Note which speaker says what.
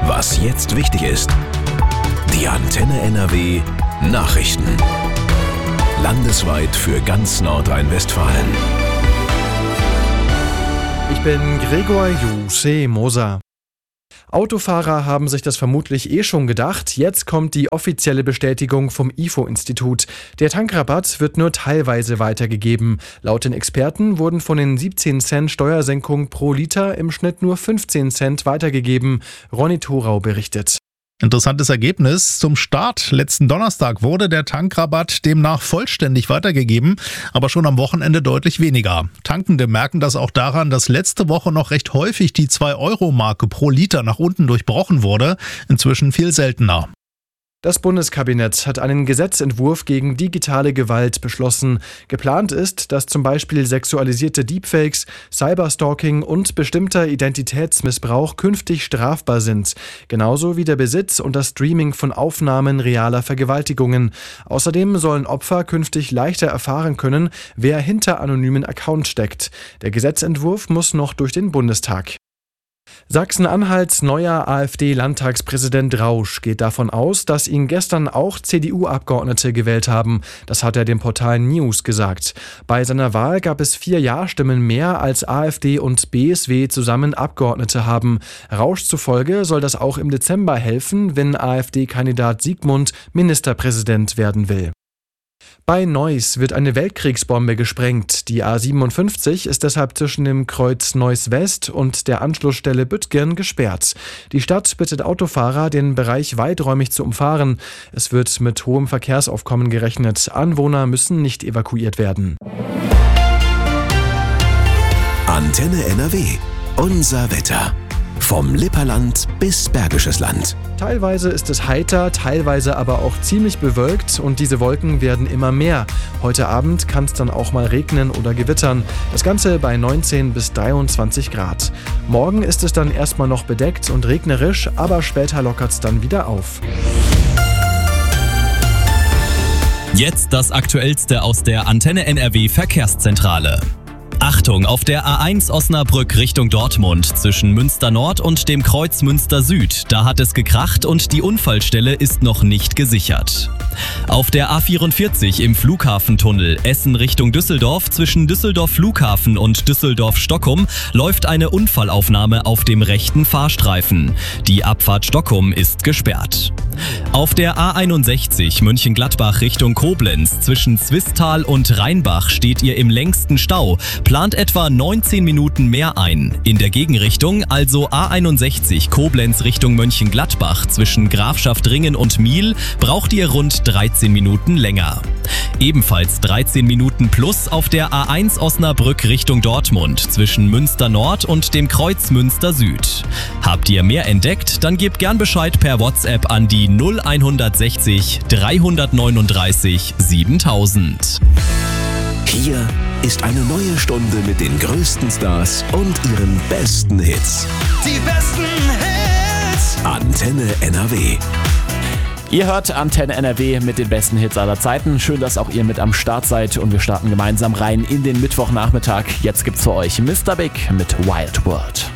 Speaker 1: Was jetzt wichtig ist. Die Antenne NRW Nachrichten. Landesweit für ganz Nordrhein-Westfalen.
Speaker 2: Ich bin Gregor Moser. Autofahrer haben sich das vermutlich schon gedacht. Jetzt kommt die offizielle Bestätigung vom IFO-Institut. Der Tankrabatt wird nur teilweise weitergegeben. Laut den Experten wurden von den 17 Cent Steuersenkung pro Liter im Schnitt nur 15 Cent weitergegeben. Ronny Thorau berichtet.
Speaker 3: Interessantes Ergebnis. Zum Start letzten Donnerstag wurde der Tankrabatt demnach vollständig weitergegeben, aber schon am Wochenende deutlich weniger. Tankende merken das auch daran, dass letzte Woche noch recht häufig die 2-Euro-Marke pro Liter nach unten durchbrochen wurde. Inzwischen viel seltener.
Speaker 2: Das Bundeskabinett hat einen Gesetzentwurf gegen digitale Gewalt beschlossen. Geplant ist, dass zum Beispiel sexualisierte Deepfakes, Cyberstalking und bestimmter Identitätsmissbrauch künftig strafbar sind. Genauso wie der Besitz und das Streaming von Aufnahmen realer Vergewaltigungen. Außerdem sollen Opfer künftig leichter erfahren können, wer hinter anonymen Accounts steckt. Der Gesetzentwurf muss noch durch den Bundestag. Sachsen-Anhalts neuer AfD-Landtagspräsident Rausch geht davon aus, dass ihn gestern auch CDU-Abgeordnete gewählt haben. Das hat er dem Portal News gesagt. Bei seiner Wahl gab es 4 Ja-Stimmen mehr, als AfD und BSW zusammen Abgeordnete haben. Rausch zufolge soll das auch im Dezember helfen, wenn AfD-Kandidat Siegmund Ministerpräsident werden will. Bei Neuss wird eine Weltkriegsbombe gesprengt. Die A57 ist deshalb zwischen dem Kreuz Neuss West und der Anschlussstelle Büttgen gesperrt. Die Stadt bittet Autofahrer, den Bereich weiträumig zu umfahren. Es wird mit hohem Verkehrsaufkommen gerechnet. Anwohner müssen nicht evakuiert werden.
Speaker 1: Antenne NRW. Unser Wetter. Vom Lipperland bis Bergisches Land.
Speaker 2: Teilweise ist es heiter, teilweise aber auch ziemlich bewölkt und diese Wolken werden immer mehr. Heute Abend kann es dann auch mal regnen oder gewittern. Das Ganze bei 19 bis 23 Grad. Morgen ist es dann erstmal noch bedeckt und regnerisch, aber später lockert es dann wieder auf.
Speaker 4: Jetzt das Aktuellste aus der Antenne NRW Verkehrszentrale. Achtung, auf der A1 Osnabrück Richtung Dortmund zwischen Münster Nord und dem Kreuz Münster Süd. Da hat es gekracht und die Unfallstelle ist noch nicht gesichert. Auf der A44 im Flughafentunnel Essen Richtung Düsseldorf zwischen Düsseldorf Flughafen und Düsseldorf Stockholm läuft eine Unfallaufnahme auf dem rechten Fahrstreifen. Die Abfahrt Stockholm ist gesperrt. Auf der A61 Mönchengladbach Richtung Koblenz zwischen Zwistal und Rheinbach steht ihr im längsten Stau. Plant etwa 19 Minuten mehr ein. In der Gegenrichtung, also A61 Koblenz Richtung Mönchengladbach zwischen Grafschaftringen und Miel, braucht ihr rund 13 Minuten länger. Ebenfalls 13 Minuten plus auf der A1 Osnabrück Richtung Dortmund zwischen Münster Nord und dem Kreuz Münster Süd. Habt ihr mehr entdeckt? Dann gebt gern Bescheid per WhatsApp an die 0160 339 7000.
Speaker 1: Hier ist eine neue Stunde mit den größten Stars und ihren besten Hits.
Speaker 5: Die besten Hits!
Speaker 1: Antenne NRW.
Speaker 6: Ihr hört Antenne NRW mit den besten Hits aller Zeiten. Schön, dass auch ihr mit am Start seid und wir starten gemeinsam rein in den Mittwochnachmittag. Jetzt gibt's für euch Mr. Big mit Wild World.